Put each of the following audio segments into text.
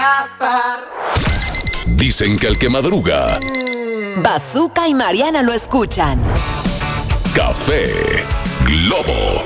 Dicen que el que madruga, Bazooka y Mariana lo escuchan. Café Globo.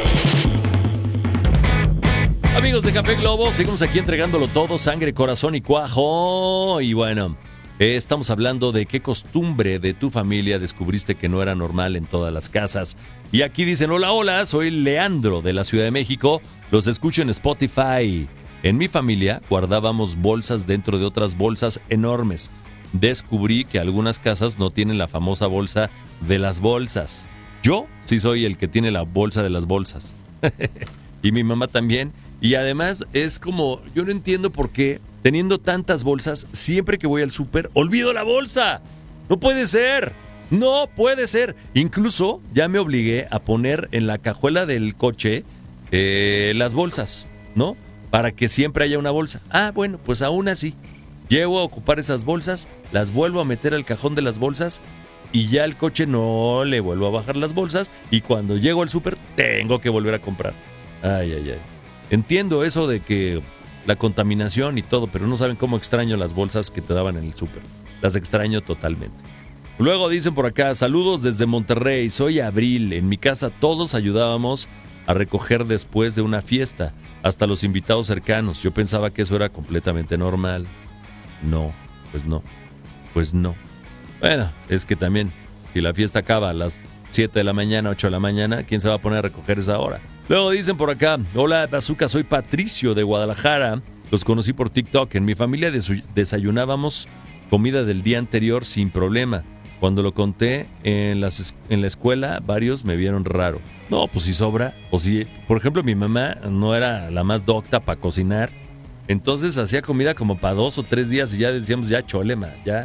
Amigos de Café Globo, seguimos aquí entregándolo todo, sangre, corazón y cuajo. Y bueno, estamos hablando de qué costumbre de tu familia descubriste que no era normal en todas las casas. Y aquí dicen, hola, soy Leandro de la Ciudad de México, los escucho en Spotify. En mi familia guardábamos bolsas dentro de otras bolsas enormes. Descubrí que algunas casas no tienen la famosa bolsa de las bolsas. Yo sí soy el que tiene la bolsa de las bolsas. Y mi mamá también. Y además es como, yo no entiendo por qué, teniendo tantas bolsas, siempre que voy al súper, olvido la bolsa. No puede ser. No puede ser. Incluso ya me obligué a poner en la cajuela del coche las bolsas, ¿no? Para que siempre haya una bolsa. Ah, bueno, pues aún así, llego a ocupar esas bolsas, las vuelvo a meter al cajón de las bolsas y ya al coche no le vuelvo a bajar las bolsas y cuando llego al súper tengo que volver a comprar. Ay. Entiendo eso de que la contaminación y todo, pero no saben cómo extraño las bolsas que te daban en el súper. Las extraño totalmente. Luego dicen por acá, saludos desde Monterrey, soy Abril. En mi casa todos ayudábamos a recoger después de una fiesta, hasta los invitados cercanos. Yo pensaba que eso era completamente normal. No. Bueno, es que también, si la fiesta acaba a las 7 de la mañana, 8 de la mañana, ¿quién se va a poner a recoger esa hora? Luego dicen por acá, hola Bazooka, soy Patricio de Guadalajara. Los conocí por TikTok. En mi familia desayunábamos comida del día anterior sin problema. Cuando lo conté en la escuela, varios me vieron raro. No, pues si sobra. O si, por ejemplo, mi mamá no era la más docta para cocinar. Entonces hacía comida como para 2 o 3 días y ya decíamos, ya chole,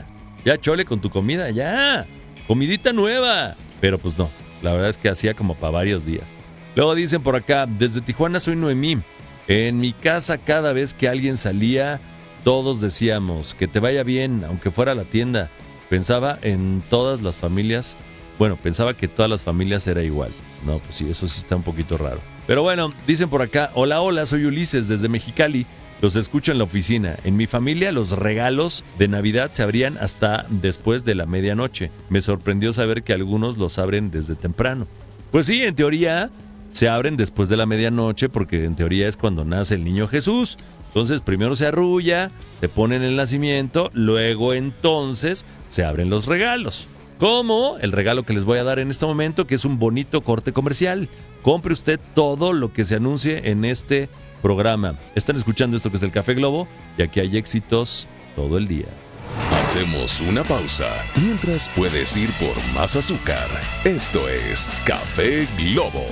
ya chole con tu comida, ya. Comidita nueva. Pero pues no, la verdad es que hacía como para varios días. Luego dicen por acá, desde Tijuana soy Noemí. En mi casa cada vez que alguien salía, todos decíamos, que te vaya bien, aunque fuera a la tienda. Pensaba en todas las familias, pensaba que todas las familias era igual. No, pues sí, eso sí está un poquito raro. Pero bueno, dicen por acá, hola, soy Ulises desde Mexicali. Los escucho en la oficina. En mi familia los regalos de Navidad se abrían hasta después de la medianoche. Me sorprendió saber que algunos los abren desde temprano. Pues sí, en teoría se abren después de la medianoche porque en teoría es cuando nace el niño Jesús. Entonces primero se arrulla, se pone en el nacimiento, luego entonces se abren los regalos. Como el regalo que les voy a dar en este momento, que es un bonito corte comercial. Compre usted todo lo que se anuncie en este programa. Están escuchando esto que es el Café Globo y aquí hay éxitos todo el día. Hacemos una pausa mientras puedes ir por más azúcar. Esto es Café Globo.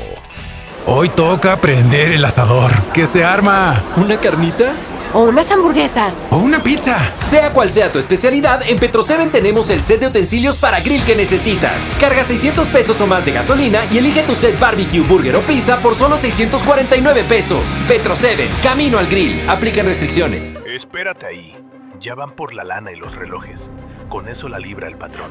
Hoy toca prender el asador. ¿Qué se arma? ¿Una carnita? O unas hamburguesas. ¿O una pizza? Sea cual sea tu especialidad, en Petro7 tenemos el set de utensilios para grill que necesitas. Carga 600 pesos o más de gasolina y elige tu set barbecue, burger o pizza por solo 649 pesos. Petro7, camino al grill. Aplican restricciones. Espérate ahí. Ya van por la lana y los relojes. Con eso la libra el patrón.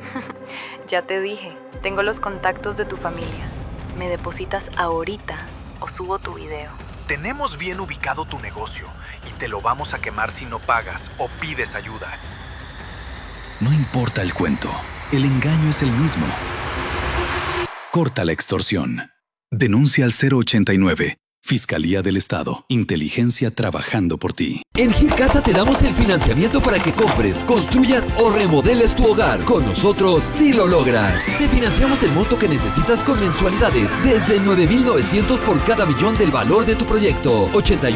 Ya te dije, tengo los contactos de tu familia. Me depositas ahorita o subo tu video. Tenemos bien ubicado tu negocio y te lo vamos a quemar si no pagas o pides ayuda. No importa el cuento, el engaño es el mismo. Corta la extorsión. Denuncia al 089. Fiscalía del Estado. Inteligencia trabajando por ti. En Gilcasa te damos el financiamiento para que compres, construyas o remodeles tu hogar. Con nosotros sí lo logras. Te financiamos el monto que necesitas con mensualidades desde 9,900 por cada millón del valor de tu proyecto.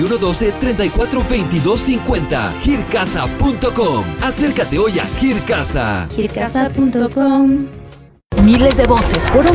8112-342250. Gilcasa.com. Acércate hoy a Gilcasa. Gilcasa.com. Miles de voces fueron